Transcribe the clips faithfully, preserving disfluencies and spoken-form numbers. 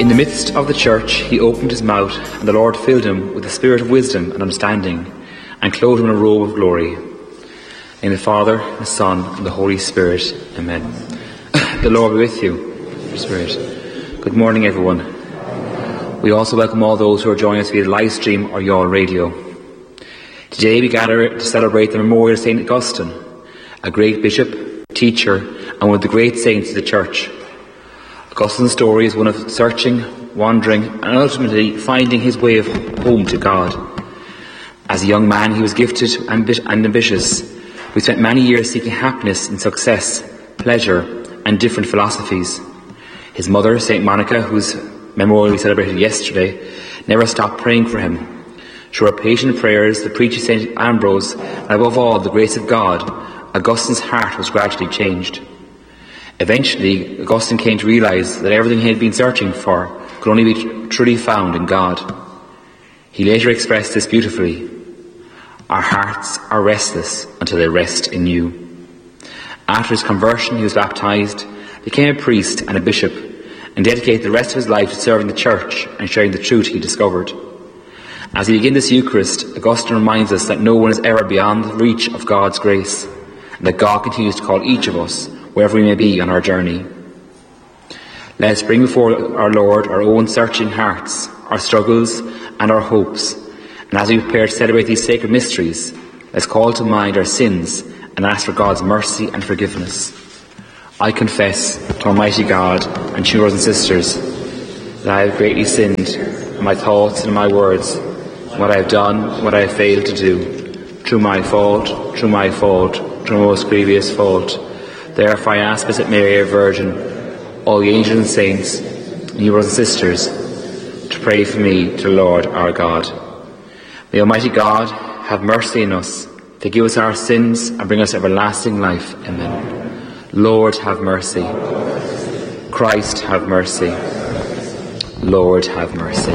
In the midst of the church he opened his mouth, and the Lord filled him with the spirit of wisdom and understanding, and clothed him in a robe of glory. In the Father, the Son, and the Holy Spirit. Amen. The Lord be with you. Spirit. Good morning, everyone. We also welcome all those who are joining us via the live stream or Yall Radio. Today we gather to celebrate the memorial of Saint Augustine, a great bishop, teacher, and one of the great saints of the Church. Augustine's story is one of searching, wandering, and ultimately finding his way of home to God. As a young man, he was gifted and ambitious. He spent many years seeking happiness in success, pleasure, and different philosophies. His mother, Saint Monica, whose memorial we celebrated yesterday, never stopped praying for him. Through her patient prayers, the preacher Saint Ambrose, and above all the grace of God, Augustine's heart was gradually changed. Eventually, Augustine came to realise that everything he had been searching for could only be truly found in God. He later expressed this beautifully: "Our hearts are restless until they rest in you." After his conversion, he was baptised, became a priest and a bishop, and dedicated the rest of his life to serving the Church and sharing the truth he discovered. As we begin this Eucharist, Augustine reminds us that no one is ever beyond the reach of God's grace, and that God continues to call each of us, wherever we may be on our journey. Let us bring before our Lord our own searching hearts, our struggles and our hopes, and as we prepare to celebrate these sacred mysteries, let's call to mind our sins and ask for God's mercy and forgiveness. I confess to Almighty God and to you, brothers and sisters, that I have greatly sinned in my thoughts and in my words, what I have done, what I have failed to do, through my fault, through my fault, through my most grievous fault. Therefore I ask, Blessed Mary, our Virgin, all the angels and saints, and you, brothers and sisters, to pray for me to the Lord our God. May Almighty God have mercy on us, forgive us our sins, and bring us everlasting life. Amen. Lord, have mercy. Christ, have mercy. Lord, have mercy.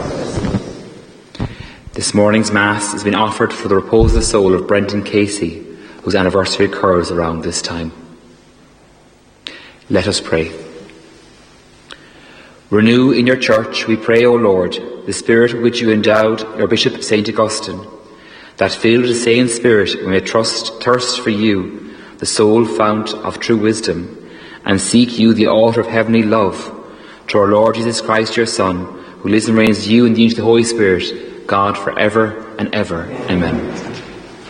This morning's Mass has been offered for the repose of the soul of Brenton Casey, whose anniversary occurs around this time. Let us pray. Renew in your Church, we pray, O Lord, the spirit with which you endowed your Bishop Saint Augustine, that filled with the same spirit we may trust, thirst for you, the sole fount of true wisdom, and seek you, the altar of heavenly love, through our Lord Jesus Christ, your Son, who lives and reigns with you in the unity of the Holy Spirit, God, for ever and ever. Amen.